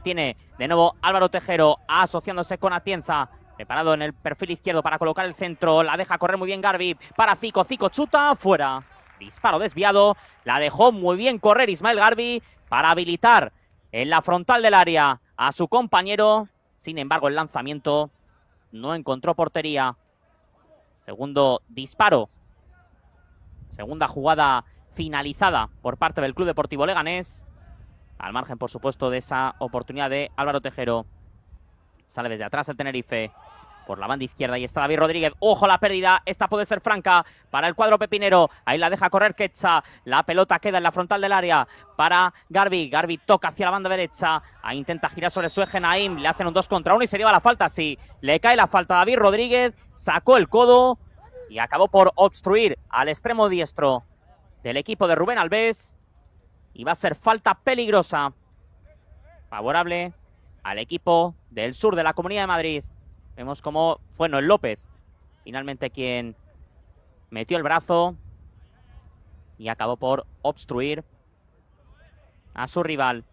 tiene de nuevo Álvaro Tejero asociándose con Atienza. Preparado en el perfil izquierdo para colocar el centro. La deja correr muy bien Garbi. Para Zico. Zico chuta. Fuera. Disparo desviado. La dejó muy bien correr Ismael Garbi para habilitar en la frontal del área a su compañero. Sin embargo, el lanzamiento no encontró portería. Segundo disparo. Segunda jugada finalizada por parte del Club Deportivo Leganés. Al margen, por supuesto, de esa oportunidad de Álvaro Tejero. Sale desde atrás el Tenerife. Por la banda izquierda, ahí está David Rodríguez. ¡Ojo la pérdida! Esta puede ser franca para el cuadro pepinero. Ahí la deja correr Quetza. La pelota queda en la frontal del área para Garbi. Garbi toca hacia la banda derecha. Ahí intenta girar sobre su eje Naim. Le hacen un 2 contra 1 y se lleva la falta. Sí, le cae la falta a David Rodríguez. Sacó el codo y acabó por obstruir al extremo diestro del equipo de Rubén Albés. Y va a ser falta peligrosa. Favorable al equipo del sur de la Comunidad de Madrid. Vemos cómo fue Noel López finalmente quien metió el brazo y acabó por obstruir a su rival.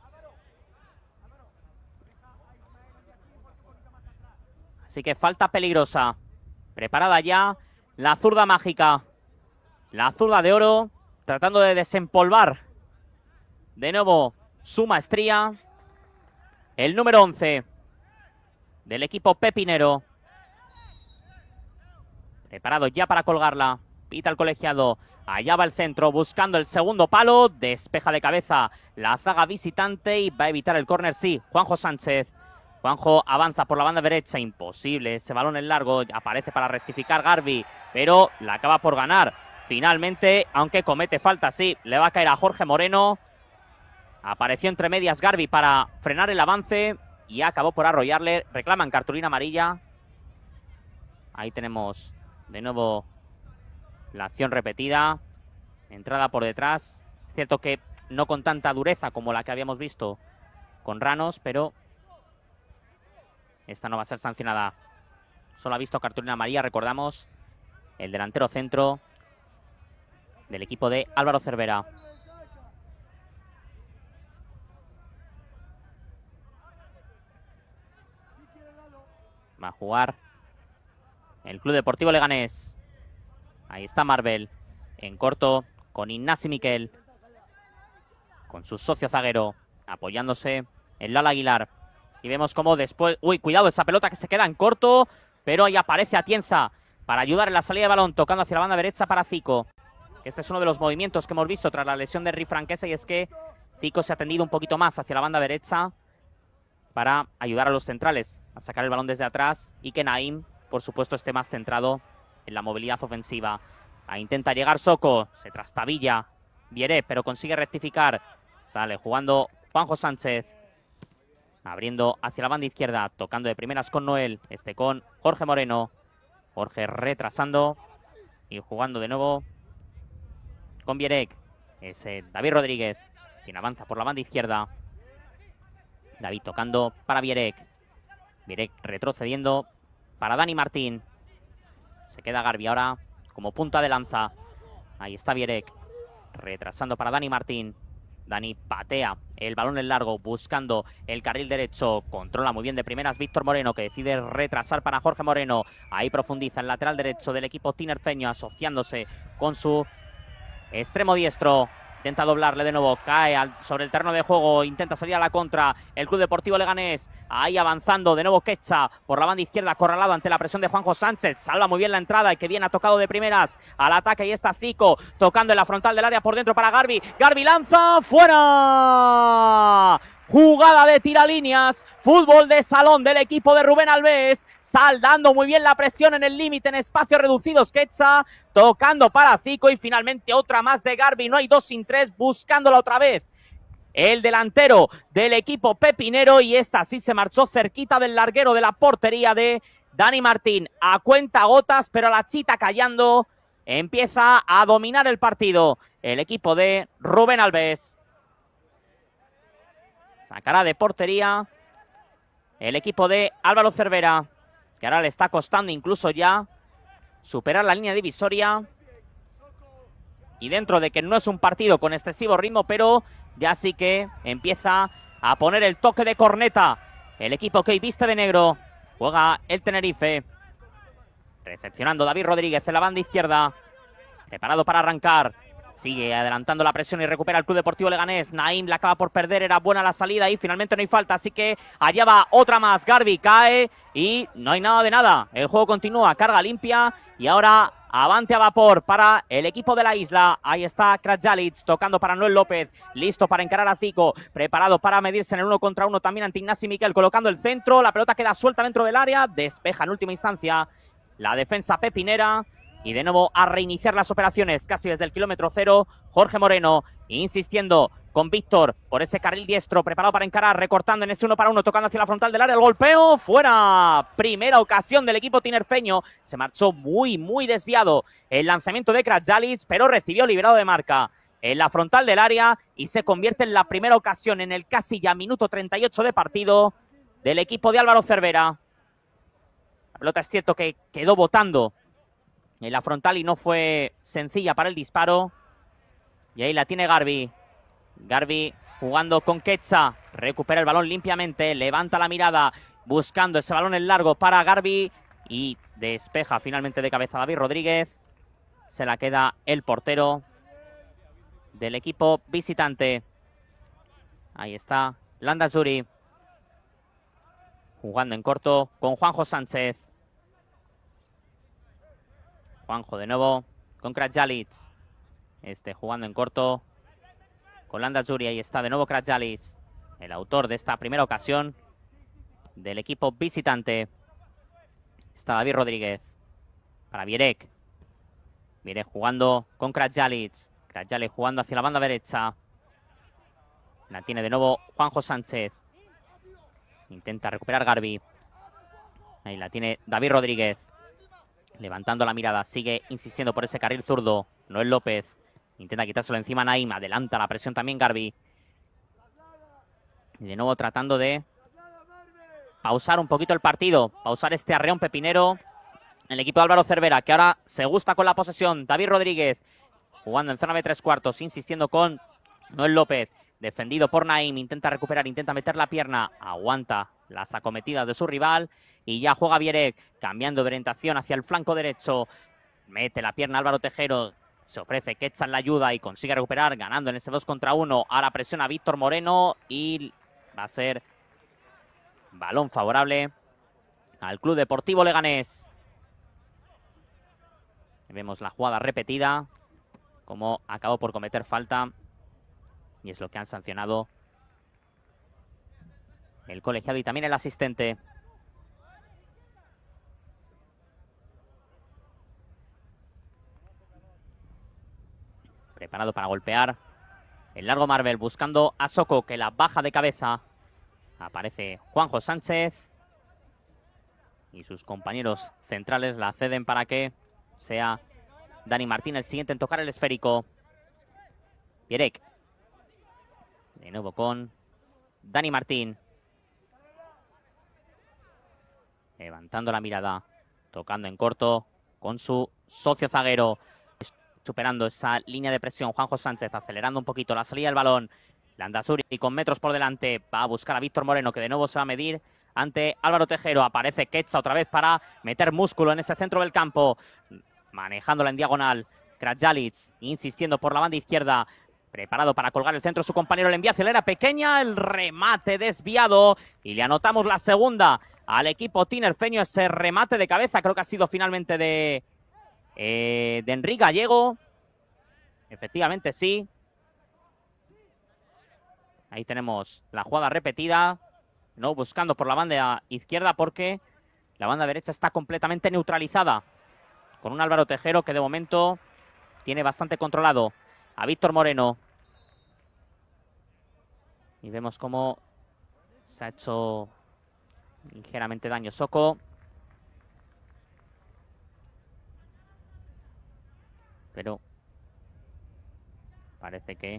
Así que falta peligrosa. Preparada ya la zurda mágica. La zurda de oro tratando de desempolvar de nuevo su maestría. El número 11 del equipo pepinero. Preparado ya para colgarla. Pita el colegiado. Allá va el centro buscando el segundo palo. Despeja de cabeza la zaga visitante y va a evitar el córner. Sí, Juanjo Sánchez. Juanjo avanza por la banda derecha. Imposible ese balón en largo. Aparece para rectificar Garbi. Pero la acaba por ganar. Finalmente, aunque comete falta, sí, le va a caer a Jorge Moreno. Apareció entre medias Garbi para frenar el avance. Y acabó por arrollarle. Reclaman cartulina amarilla. Ahí tenemos de nuevo la acción repetida. Entrada por detrás. Cierto que no con tanta dureza como la que habíamos visto con Ranos, pero esta no va a ser sancionada. Solo ha visto cartulina amarilla, recordamos, el delantero centro del equipo de Álvaro Cervera. Va a jugar el Club Deportivo Leganés. Ahí está Marvel. En corto con Ignasi Miquel. Con su socio zaguero. Apoyándose en Lala Aguilar. Y vemos cómo después... Uy, cuidado esa pelota que se queda en corto. Pero ahí aparece Atienza para ayudar en la salida de balón. Tocando hacia la banda derecha para Zico. Este es uno de los movimientos que hemos visto tras la lesión de Henry Franquesa. Y es que Zico se ha tendido un poquito más hacia la banda derecha para ayudar a los centrales a sacar el balón desde atrás y que Naim, por supuesto, esté más centrado en la movilidad ofensiva. Ahí intenta llegar Soko, se trastabilla Vieré, pero consigue rectificar. Sale jugando Juanjo Sánchez, abriendo hacia la banda izquierda, tocando de primeras con Noel, con Jorge Moreno. Jorge retrasando y jugando de nuevo con Vierek. Es David Rodríguez quien avanza por la banda izquierda. David tocando para Vierek. Vierek retrocediendo para Dani Martín. Se queda Garbi ahora como punta de lanza. Ahí está Vierek. Retrasando para Dani Martín. Dani patea el balón en largo buscando el carril derecho. Controla muy bien de primeras Víctor Moreno, que decide retrasar para Jorge Moreno. Ahí profundiza el lateral derecho del equipo tinerfeño, asociándose con su extremo diestro. Intenta doblarle de nuevo, cae sobre el terreno de juego, intenta salir a la contra el Club Deportivo Leganés. Ahí avanzando de nuevo Quetza por la banda izquierda, acorralado ante la presión de Juanjo Sánchez. Salva muy bien la entrada y que bien ha tocado de primeras al ataque. Ahí está Zico tocando en la frontal del área por dentro para Garbi. Garbi lanza, fuera. Jugada de tiralíneas, fútbol de salón del equipo de Rubén Albés, saldando muy bien la presión en el límite en espacios reducidos. Quetza tocando para Zico y finalmente otra más de Garbi. No hay 2 sin 3, buscándola otra vez el delantero del equipo pepinero, y esta sí se marchó cerquita del larguero de la portería de Dani Martín. A cuenta gotas, pero la chita callando. Empieza a dominar el partido el equipo de Rubén Albés. Sacará de portería el equipo de Álvaro Cervera, que ahora le está costando incluso ya superar la línea divisoria. Y dentro de que no es un partido con excesivo ritmo, pero ya sí que empieza a poner el toque de corneta. El equipo que hoy viste de negro. Juega el Tenerife. Recepcionando David Rodríguez en la banda izquierda. Preparado para arrancar. Sigue adelantando la presión y recupera el Club Deportivo Leganés. Naim la acaba por perder, era buena la salida y finalmente no hay falta, así que allá va otra más. Garbi cae y no hay nada de nada. El juego continúa, carga limpia y ahora avante a vapor para el equipo de la isla. Ahí está Krajalic tocando para Noel López, listo para encarar a Zico, preparado para medirse en el 1 contra 1 también ante Ignasi Miquel, colocando el centro, la pelota queda suelta dentro del área, despeja en última instancia la defensa pepinera. Y de nuevo a reiniciar las operaciones casi desde el kilómetro cero. Jorge Moreno insistiendo con Víctor por ese carril diestro, preparado para encarar, recortando en ese 1 para 1, tocando hacia la frontal del área, el golpeo, fuera. Primera ocasión del equipo tinerfeño. Se marchó muy desviado el lanzamiento de Krajalic, pero recibió liberado de marca en la frontal del área y se convierte en la primera ocasión en el casi ya minuto 38 de partido del equipo de Álvaro Cervera. La pelota es cierto que quedó botando en la frontal y no fue sencilla para el disparo. Y ahí la tiene Garbi. Garbi jugando con Quetza. Recupera el balón limpiamente. Levanta la mirada buscando ese balón en largo para Garbi. Y despeja finalmente de cabeza David Rodríguez. Se la queda el portero del equipo visitante. Ahí está Landazuri. Jugando en corto con Juanjo Sánchez. Juanjo de nuevo con Krajalic. Jugando en corto con Landazuri. Ahí está de nuevo Krajalic, el autor de esta primera ocasión del equipo visitante. Está David Rodríguez para Vierek. Vierek jugando con Krajalic. Krajalic jugando hacia la banda derecha. La tiene de nuevo Juanjo Sánchez. Intenta recuperar Garbi. Ahí la tiene David Rodríguez. Levantando la mirada, sigue insistiendo por ese carril zurdo. Noel López intenta quitárselo encima Naim, adelanta la presión también Garbi. Y de nuevo tratando de pausar un poquito el partido, pausar este arreón pepinero. El equipo de Álvaro Cervera, que ahora se gusta con la posesión. David Rodríguez jugando en zona de 3/4, insistiendo con Noel López. Defendido por Naim, intenta recuperar, intenta meter la pierna, aguanta las acometidas de su rival. Y ya juega Vierek, cambiando de orientación hacia el flanco derecho. Mete la pierna Álvaro Tejero. Se ofrece Quetza en la ayuda y consigue recuperar, ganando en ese 2 contra 1. Ahora presiona Víctor Moreno y va a ser balón favorable al Club Deportivo Leganés. Vemos la jugada repetida, como acabó por cometer falta. Y es lo que han sancionado el colegiado y también el asistente. Preparado para golpear. El largo Marvel buscando a Soko, que la baja de cabeza. Aparece Juanjo Sánchez. Y sus compañeros centrales la ceden para que sea Dani Martín el siguiente en tocar el esférico. Vierek. De nuevo con Dani Martín. Levantando la mirada. Tocando en corto con su socio zaguero. Superando esa línea de presión, Juanjo Sánchez acelerando un poquito la salida del balón. Landazuri con metros por delante va a buscar a Víctor Moreno, que de nuevo se va a medir ante Álvaro Tejero. Aparece Quetza otra vez para meter músculo en ese centro del campo. Manejándola en diagonal. Krajalic insistiendo por la banda izquierda. Preparado para colgar el centro, su compañero le envía acelera pequeña, el remate desviado. Y le anotamos la segunda al equipo tinerfeño, ese remate de cabeza. Creo que ha sido finalmente de Enrique Gallego. Efectivamente sí. Ahí tenemos la jugada repetida. No buscando por la banda izquierda porque la banda derecha está completamente neutralizada. Con un Álvaro Tejero que de momento tiene bastante controlado a Víctor Moreno. Y vemos cómo se ha hecho ligeramente daño Soko. Pero parece que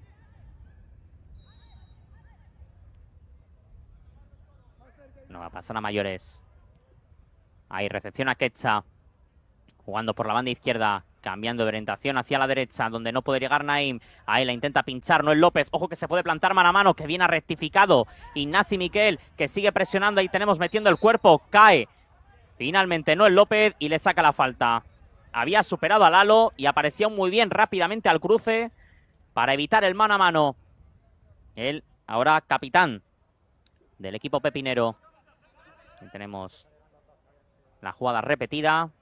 no va a pasar a mayores. Ahí recepciona Quetza. Jugando por la banda izquierda. Cambiando de orientación hacia la derecha, donde no puede llegar Naim. Ahí la intenta pinchar, no es López. Ojo que se puede plantar mano a mano, que viene rectificado. Ignasi Miquel, que sigue presionando. Ahí tenemos metiendo el cuerpo. Cae. Finalmente no es López y le saca la falta. Había superado a Lalo y apareció muy bien rápidamente al cruce para evitar el mano a mano. Él, ahora capitán del equipo pepinero. Ahí tenemos la jugada repetida.